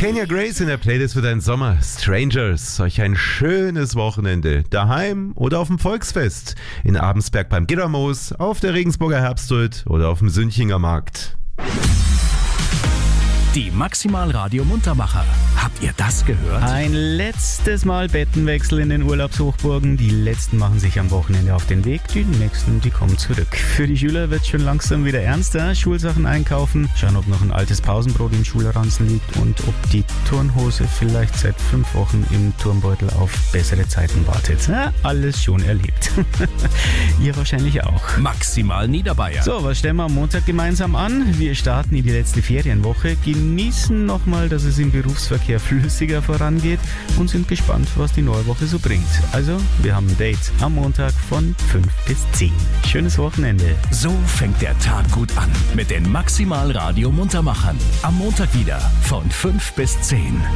Kenya Grace in der Playlist für deinen Sommer. Strangers, euch ein schönes Wochenende. Daheim oder auf dem Volksfest. In Abensberg beim Gittermoos, auf der Regensburger Herbsthut oder auf dem Sünchinger Markt. Die Maximal Radio Muntermacher. Habt ihr das gehört? Ein letztes Mal Bettenwechsel in den Urlaubshochburgen. Die letzten machen sich am Wochenende auf den Weg, die nächsten, die kommen zurück. Für die Schüler wird es schon langsam wieder ernster. Schulsachen einkaufen, schauen, ob noch ein altes Pausenbrot im Schulranzen liegt und ob die Turnhose vielleicht seit 5 Wochen im Turnbeutel auf bessere Zeiten wartet. Ja, alles schon erlebt. Ihr wahrscheinlich auch. Maximal Niederbayern. So, was stellen wir am Montag gemeinsam an? Wir starten in die letzte Ferienwoche, genießen nochmal, dass es im Berufsverkehr flüssiger vorangeht und sind gespannt, was die neue Woche so bringt. Also, wir haben ein Date am Montag von 5 bis 10. Schönes Wochenende. So fängt der Tag gut an mit den Maximal Radio Muntermachern. Am Montag wieder von 5 bis 10.